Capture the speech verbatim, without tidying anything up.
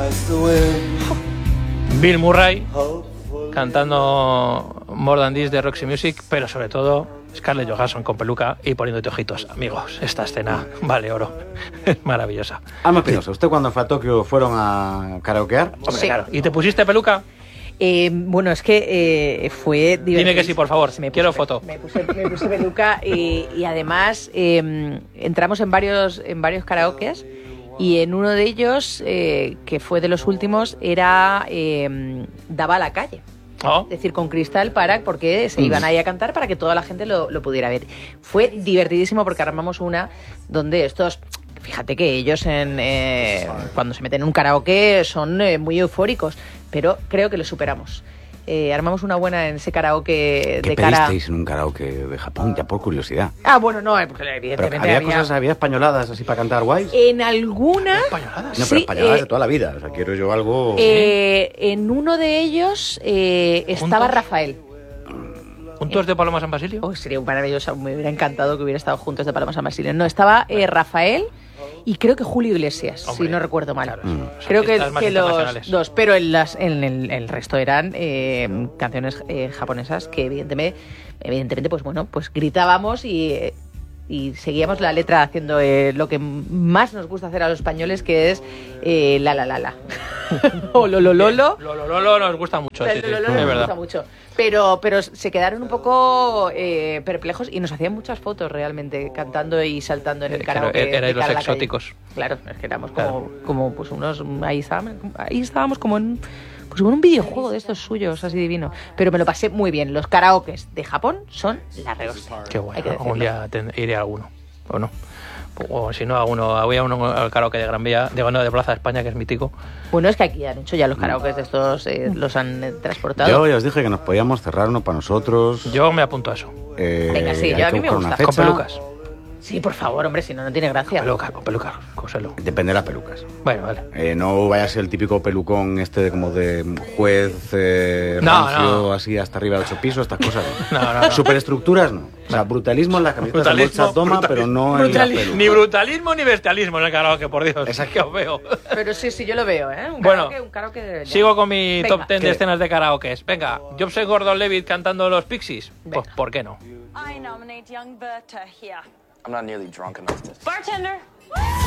Bill Murray cantando More Than This de Roxy Music, pero sobre todo Scarlett Johansson con peluca y poniéndote ojitos. Amigos, esta escena vale oro. Es maravillosa. Alma Espinosa, ¿usted cuando fue a Tokio fueron a karaokear? Hombre, Sí. claro. ¿Y te pusiste peluca? Eh, bueno, es que eh, fue divertido. Dime que sí, por favor. Me Quiero puse- foto. Me puse, me puse peluca y, y además eh, entramos en varios, en varios karaokes y en uno de ellos, eh, que fue de los últimos, era eh, Daba a la calle. Oh. Es decir, con cristal para, porque se iban ahí a cantar para que toda la gente lo, lo pudiera ver. Fue divertidísimo porque armamos una donde estos, fíjate que ellos en eh, cuando se meten en un karaoke son eh, muy eufóricos, pero creo que lo superamos. Eh, armamos una buena en ese karaoke ¿Qué de cara... pedisteis en un karaoke de Japón? Ya por curiosidad. Ah, bueno, no, eh, porque Pero evidentemente había, había... cosas, había españoladas así para cantar guays. En alguna... Españoladas. No, pero sí, españoladas eh, de toda la vida. O sea, quiero yo algo... eh, en uno de ellos eh, estaba ¿Juntos? Rafael. ¿Juntos de Paloma San Basilio? Oh, sería maravilloso, me hubiera encantado que hubiera estado juntos de Paloma San Basilio. No, estaba eh, Rafael y creo que Julio Iglesias, Hombre, si no recuerdo mal. claro, Mm. o sea, Creo que, estas más que los internacionales. dos, pero en, las, en el, el resto eran eh, canciones eh, japonesas que evidentemente, evidentemente, pues bueno, pues gritábamos y, eh, y seguíamos la letra haciendo eh, lo que más nos gusta hacer a los españoles, que es eh, la la la la. O lo lo lo lo. Lo, lo, lo, lo nos gusta mucho, sí, sí, Lo, lo, lo, es nos verdad. gusta mucho. Pero, pero se quedaron un poco eh, perplejos y nos hacían muchas fotos realmente cantando y saltando en el Eh, claro, karaoke. erais de los cara a la calle. exóticos. Claro, es que éramos como, Claro. como pues unos... Ahí estábamos, ahí estábamos como en, pues como en un videojuego de estos suyos, así divino. Pero me lo pasé muy bien. Los karaokes de Japón son la rehostia. Qué Hay bueno, que algún decirlo. día ten- iré a alguno, o no. O si no, a uno, había uno al karaoke de Gran Vía, de, no, de Plaza de España, que es mítico. Bueno, es que aquí han hecho ya los karaokes de estos, eh, los han eh, transportado. Yo ya os dije que nos podíamos cerrar uno para nosotros. Yo me apunto a eso. Eh, Venga, sí, hay yo a que mí me buscar una gusta. Con fecha. pelucas. Sí, por favor, hombre, si no, no tiene gracia. Pelucas, con pelucas, cóselo. Depende de las pelucas. Bueno, vale. Eh, no vaya a ser el típico pelucón este de como de juez eh, No, rancio, no. así hasta arriba de ocho pisos, estas cosas. No, no, no. Superestructuras no. O sea, brutalismo en las camisetas de Brutalismo, bolsa toma, pero no en las brutalismo. pelucas. Ni brutalismo ni bestialismo en el karaoke, por Dios. Exacto. Que os veo. Pero sí, sí, yo lo veo, ¿eh? Un Bueno, karaoke, un karaoke de... Sigo con mi Venga. top ten de ¿Qué? escenas de karaokes. Venga, Jobs Gordon-Levitt cantando los Pixies. Pues, Venga. ¿por qué no? I nominate young Berta here. I'm not nearly drunk enough to... Bartender!